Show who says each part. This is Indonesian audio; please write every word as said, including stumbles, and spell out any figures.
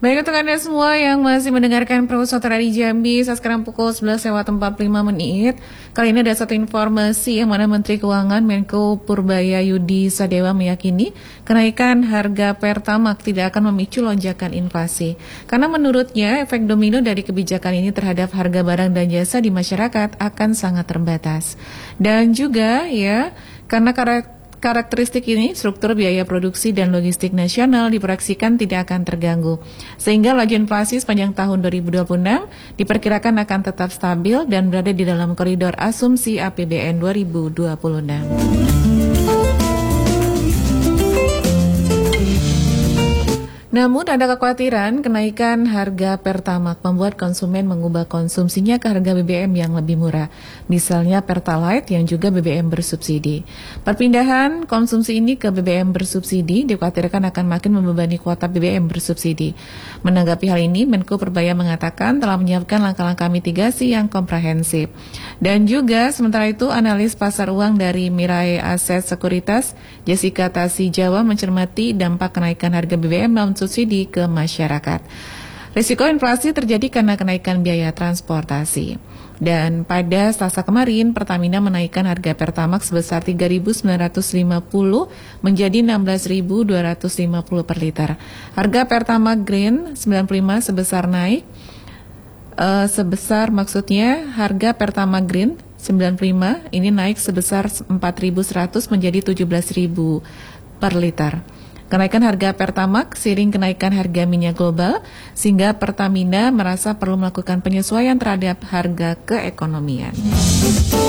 Speaker 1: Baik untuk Anda semua yang masih mendengarkan Pro Suara di Jambi, saat sekarang pukul sebelas lewat empat puluh lima menit. Kali ini ada satu informasi yang mana Menteri Keuangan Menko Purbaya Yudi Sadewa meyakini kenaikan harga Pertamax tidak akan memicu lonjakan inflasi. Karena menurutnya efek domino dari kebijakan ini terhadap harga barang dan jasa di masyarakat akan sangat terbatas. Dan juga ya, karena karakter Karakteristik ini, struktur biaya produksi dan logistik nasional diproyeksikan tidak akan terganggu. Sehingga laju inflasi sepanjang tahun dua ribu dua puluh enam diperkirakan akan tetap stabil dan berada di dalam koridor asumsi A P B N dua ribu dua puluh enam. Namun ada kekhawatiran kenaikan harga Pertamax membuat konsumen mengubah konsumsinya ke harga B B M yang lebih murah. Misalnya Pertalite yang juga B B M bersubsidi. Perpindahan konsumsi ini ke B B M bersubsidi dikhawatirkan akan makin membebani kuota B B M bersubsidi. Menanggapi hal ini, Menko Purbaya mengatakan telah menyiapkan langkah-langkah mitigasi yang komprehensif. Dan juga sementara itu analis pasar uang dari Mirae Aset Sekuritas, Jessica Tasi Jawa mencermati dampak kenaikan harga B B M non subsidi ke masyarakat. Risiko inflasi terjadi karena kenaikan biaya transportasi. Dan pada Selasa kemarin, Pertamina menaikkan harga Pertamax sebesar tiga ribu sembilan ratus lima puluh menjadi enam belas ribu dua ratus lima puluh per liter. Harga Pertamax Green sembilan puluh lima sebesar naik, uh, sebesar maksudnya harga Pertamax Green sembilan puluh lima ini naik sebesar empat ribu seratus menjadi tujuh belas ribu per liter. Kenaikan harga Pertamax seiring kenaikan harga minyak global sehingga Pertamina merasa perlu melakukan penyesuaian terhadap harga keekonomian.